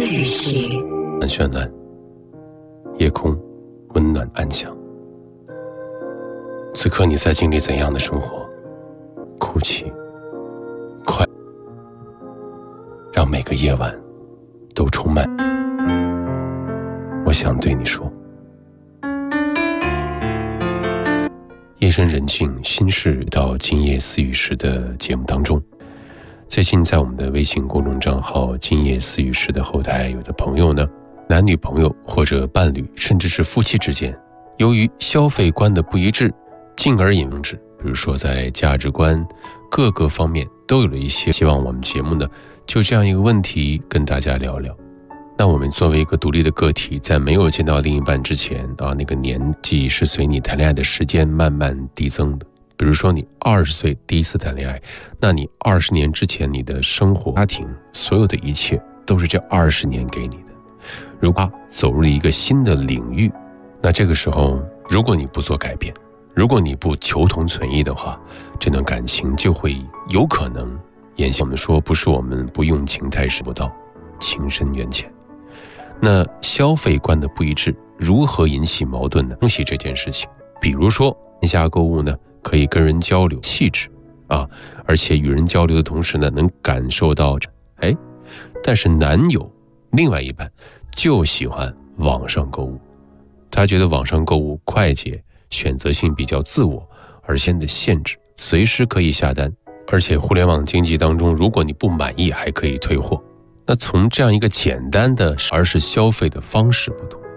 语时， 绚烂，夜空温暖安详。此刻你在经历怎样的生活？哭泣，快，让每个夜晚都充满。我想对你说，夜深人静，心事到今夜思语时的节目当中。最近在我们的微信公众账号今夜思语时的后台，有的朋友呢，男女朋友或者伴侣，甚至是夫妻之间，由于消费观的不一致，进而引致比如说在价值观各个方面都有了一些。希望我们节目呢，就这样一个问题跟大家聊聊。那我们作为一个独立的个体，在没有见到另一半之前那个年纪是随你谈恋爱的时间慢慢递增的。比如说你20岁第一次谈恋爱，那你20年之前你的生活家庭所有的一切都是这20年给你的。如果走入了一个新的领域，那这个时候如果你不做改变，如果你不求同存异的话，这段感情就会有可能沿袭我们说，不是我们不用情太深不到，情深缘浅。那消费观的不一致如何引起矛盾呢？东西这件事情，比如说线下购物呢，可以跟人交流气质而且与人交流的同时呢，能感受到但是男友另外一半就喜欢网上购物，他觉得网上购物快捷，选择性比较自我，而且的限制随时可以下单，而且互联网经济当中，如果你不满意还可以退货。那从这样一个简单的而是消费的方式不同，